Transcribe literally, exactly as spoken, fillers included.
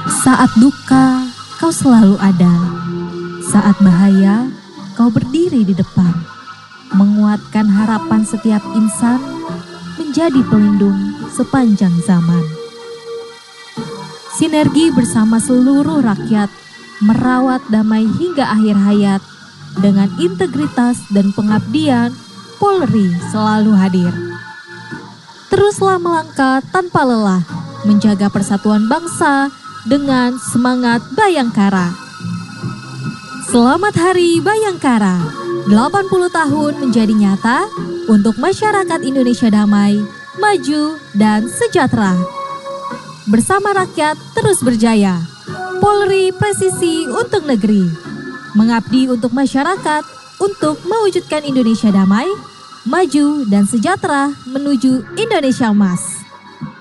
Saat duka, kau selalu ada. Saat bahaya, kau berdiri di depan, menguatkan harapan setiap insan, menjadi pelindung sepanjang zaman. Sinergi bersama seluruh rakyat, merawat damai hingga akhir hayat. Dengan integritas dan pengabdian, Polri selalu hadir. Teruslah melangkah tanpa lelah, menjaga persatuan bangsa dengan semangat Bayangkara. Selamat Hari Bayangkara, delapan puluh tahun menjadi nyata untuk masyarakat Indonesia damai, maju, dan sejahtera. Bersama rakyat terus berjaya, Polri presisi untuk negeri, mengabdi untuk masyarakat untuk mewujudkan Indonesia damai, maju, dan sejahtera menuju Indonesia Emas.